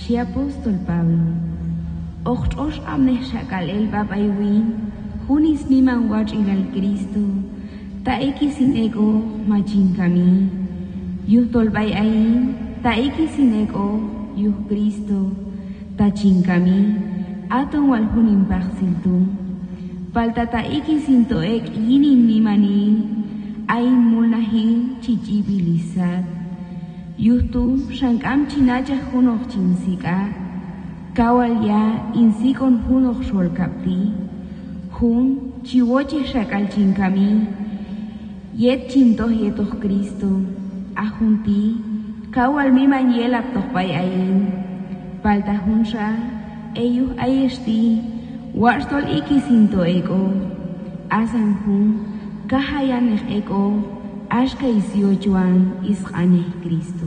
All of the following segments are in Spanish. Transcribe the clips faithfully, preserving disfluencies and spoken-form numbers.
Chi apóstol Pablo. Ocht osh amne shakal el babaiwin, hunis miman wach ilal Cristo, taiki sin ego machin kami. Yuh tolbay ain, taiki sin ego, yuh Cristo, tachin kami, aton wal hunin baksiltung. Falta taiki sin toek yinin mimanin, ain mulnahin chichibilisat. Yuh tu shankam chinacha hunok chinsika, kawal ya insikon hunok sholkapti, hun chiwoche shakal chinkami, yet chintoh yetoh Cristo, ahunti, kawal miman yelap tohpay ayin, palta hunsha, eyuh ayeshti, warstol ikisinto ego, asan hun, kahayaneh ego, ashka isiochuan isqaneh Cristo.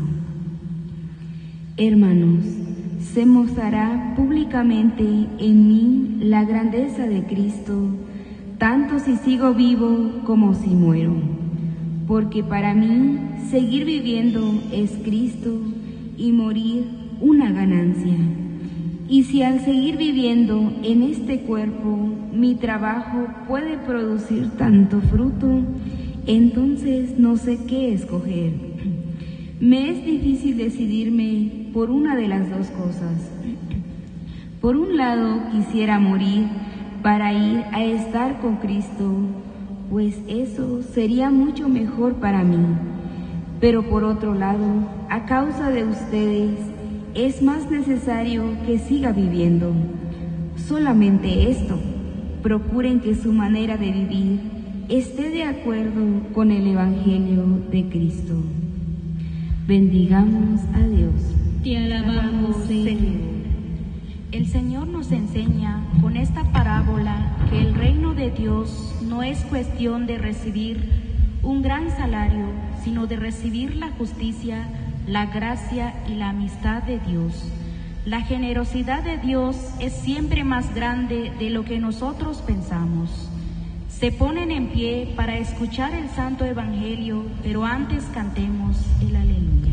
Hermanos, se mostrará públicamente en mí la grandeza de Cristo, tanto si sigo vivo como si muero, porque para mí seguir viviendo es Cristo y morir una ganancia. Y si al seguir viviendo en este cuerpo mi trabajo puede producir tanto fruto, entonces no sé qué escoger. Me es difícil decidirme por una de las dos cosas. Por un lado, quisiera morir para ir a estar con Cristo, pues eso sería mucho mejor para mí. Pero por otro lado, a causa de ustedes, es más necesario que siga viviendo. Solamente esto, procuren que su manera de vivir esté de acuerdo con el Evangelio de Cristo. Bendigamos a Dios. Te alabamos, Señor. El Señor nos enseña con esta parábola que el reino de Dios no es cuestión de recibir un gran salario, sino de recibir la justicia, la gracia y la amistad de Dios. La generosidad de Dios es siempre más grande de lo que nosotros pensamos. Se ponen en pie para escuchar el Santo Evangelio, pero antes cantemos el Aleluya.